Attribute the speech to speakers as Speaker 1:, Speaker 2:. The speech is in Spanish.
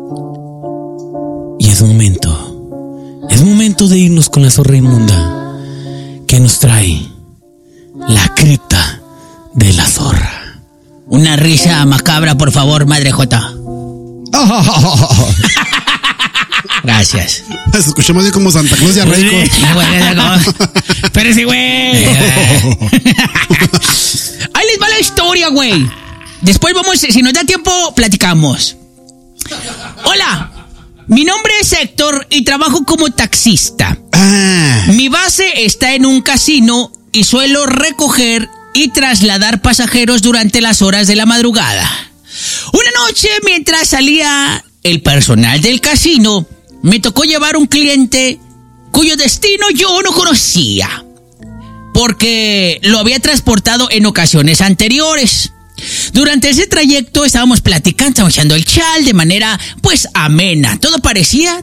Speaker 1: Y es momento de irnos con la zorra inmunda que nos trae la cripta de la zorra.
Speaker 2: Una risa macabra, por favor, Madre Jota. Gracias.
Speaker 3: Se escuchó más bien como Santa Claus diarreico.
Speaker 2: Pero sí, güey. Ahí les va la historia, güey. Después vamos, si nos da tiempo, platicamos. Hola, mi nombre es Héctor y trabajo como taxista. Mi base está en un casino y suelo recoger y trasladar pasajeros durante las horas de la madrugada. Una noche, mientras salía el personal del casino, me tocó llevar un cliente cuyo destino yo no conocía, porque lo había transportado en ocasiones anteriores. Durante ese trayecto estábamos platicando, echando el chal de manera, pues, amena. Todo parecía